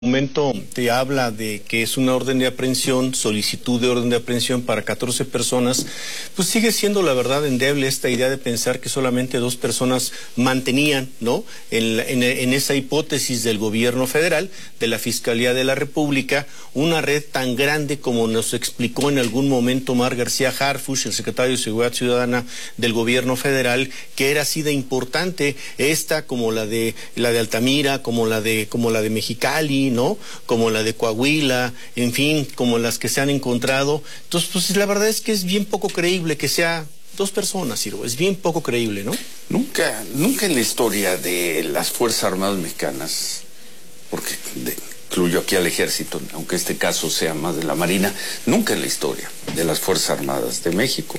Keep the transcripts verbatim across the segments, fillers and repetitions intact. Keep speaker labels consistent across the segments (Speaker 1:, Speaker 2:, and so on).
Speaker 1: Momento te habla de que es una orden de aprehensión, solicitud de orden de aprehensión para catorce personas, pues sigue siendo la verdad endeble esta idea de pensar que solamente dos personas mantenían, ¿no? En, en, en esa hipótesis del gobierno federal, de la Fiscalía de la República, una red tan grande como nos explicó en algún momento Omar García Harfuch, el secretario de Seguridad Ciudadana del gobierno federal, que era así de importante esta como la de la de Altamira, como la de como la de Mexicali, ¿no? Como la de Coahuila, en fin, como las que se han encontrado. Entonces, pues la verdad es que es bien poco creíble que sea dos personas, Ciro, es bien poco creíble, ¿no?
Speaker 2: Nunca, nunca en la historia de las Fuerzas Armadas Mexicanas, porque de, incluyo aquí al Ejército, aunque este caso sea más de la Marina, nunca en la historia de las Fuerzas Armadas de México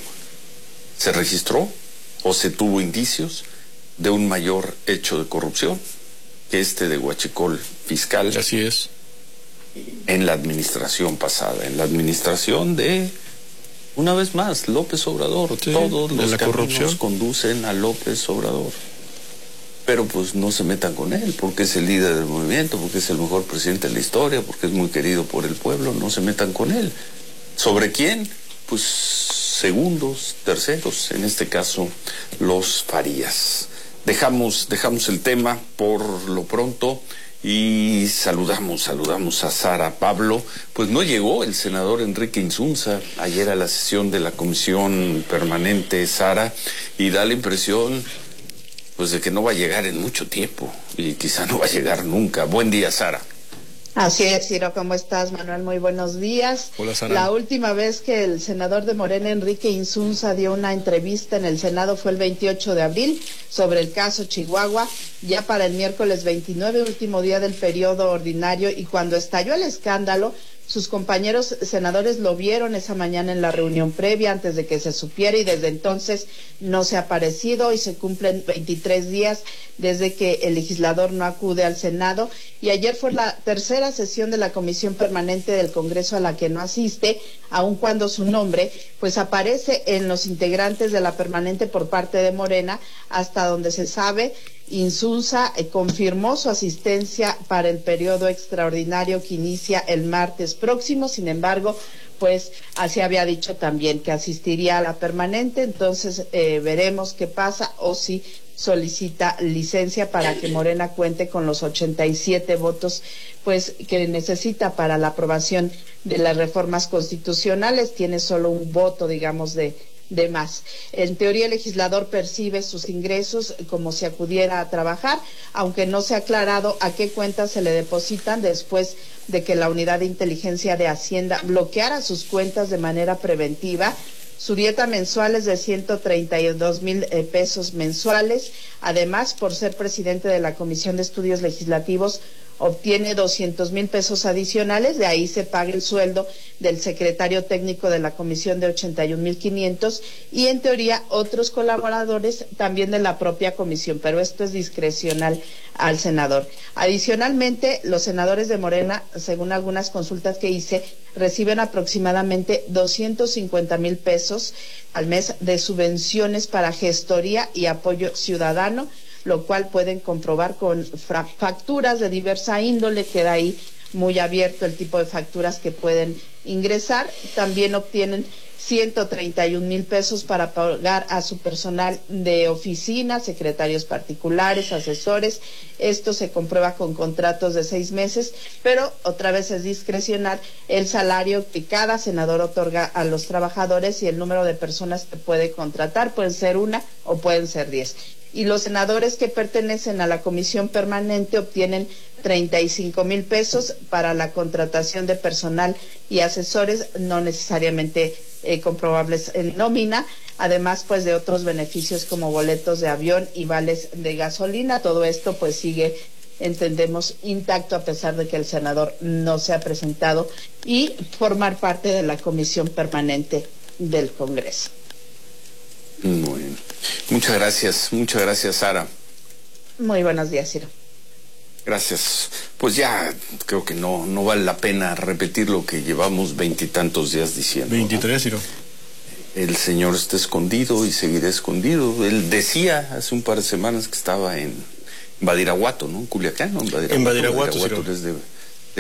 Speaker 2: se registró o se tuvo indicios de un mayor hecho de corrupción que este de Huachicol fiscal.
Speaker 1: Así es.
Speaker 2: En la administración pasada, en la administración de, una vez más, López Obrador. Sí, todos los caminos conducen a López Obrador. Pero pues no se metan con él, porque es el líder del movimiento, porque es el mejor presidente de la historia, porque es muy querido por el pueblo, no se metan con él. ¿Sobre quién? Pues segundos, terceros, en este caso, los Farías. Dejamos, dejamos el tema por lo pronto y saludamos, saludamos a Sara Pablo. Pues no llegó el senador Enrique Insunza ayer a la sesión de la comisión permanente, Sara, y da la impresión pues de que no va a llegar en mucho tiempo y quizá no va a llegar nunca. Buen día, Sara.
Speaker 3: Así es, Ciro, ¿cómo estás, Manuel? Muy buenos días.
Speaker 1: Hola, Sara.
Speaker 3: La última vez que el senador de Morena, Enrique Insunza, dio una entrevista en el Senado fue el veintiocho de abril sobre el caso Chihuahua, ya para el miércoles veintinueve, último día del periodo ordinario, y cuando estalló el escándalo, sus compañeros senadores lo vieron esa mañana en la reunión previa antes de que se supiera y desde entonces no se ha aparecido y se cumplen veintitrés días desde que el legislador no acude al Senado y ayer fue la tercera sesión de la Comisión Permanente del Congreso a la que no asiste, aun cuando su nombre pues aparece en los integrantes de la permanente por parte de Morena, hasta donde se sabe. Insunza eh, confirmó su asistencia para el periodo extraordinario que inicia el martes próximo, sin embargo, pues así había dicho también que asistiría a la permanente, entonces eh, veremos qué pasa o si solicita licencia para que Morena cuente con los ochenta y siete votos pues que necesita para la aprobación de las reformas constitucionales, tiene solo un voto, digamos, de de más. En teoría, el legislador percibe sus ingresos como si acudiera a trabajar, aunque no se ha aclarado a qué cuentas se le depositan después de que la Unidad de Inteligencia de Hacienda bloqueara sus cuentas de manera preventiva. Su dieta mensual es de ciento treinta y dos mil eh, pesos mensuales. Además, por ser presidente de la Comisión de Estudios Legislativos, obtiene doscientos mil pesos adicionales, de ahí se paga el sueldo del secretario técnico de la comisión de ochenta y un mil quinientos y en teoría otros colaboradores también de la propia comisión, pero esto es discrecional al senador. Adicionalmente, los senadores de Morena, según algunas consultas que hice, reciben aproximadamente doscientos cincuenta mil pesos al mes de subvenciones para gestoría y apoyo ciudadano, lo cual pueden comprobar con facturas de diversa índole, queda ahí muy abierto el tipo de facturas que pueden ingresar. También obtienen ciento treinta y un mil pesos para pagar a su personal de oficina, secretarios particulares, asesores. Esto se comprueba con contratos de seis meses, pero otra vez es discrecional el salario que cada senador otorga a los trabajadores y el número de personas que puede contratar. Pueden ser una o pueden ser diez. Y los senadores que pertenecen a la comisión permanente obtienen treinta y cinco mil pesos para la contratación de personal y asesores, no necesariamente eh, comprobables en nómina, además pues de otros beneficios como boletos de avión y vales de gasolina. Todo esto pues sigue, entendemos, intacto a pesar de que el senador no se ha presentado y formar parte de la comisión permanente del Congreso.
Speaker 2: Muy bien. Muchas gracias, muchas gracias, Sara.
Speaker 3: Muy buenos días, Ciro.
Speaker 2: Gracias. Pues ya creo que no, no vale la pena repetir lo que llevamos veintitantos días diciendo.
Speaker 1: veintitrés, Ciro.
Speaker 2: ¿No? El señor está escondido y seguirá escondido. Él decía hace un par de semanas que estaba en Badiraguato, ¿no? En Culiacán, ¿no? En Badiraguato,
Speaker 1: en Badiraguato,
Speaker 2: Badiraguato
Speaker 1: Ciro.
Speaker 2: es de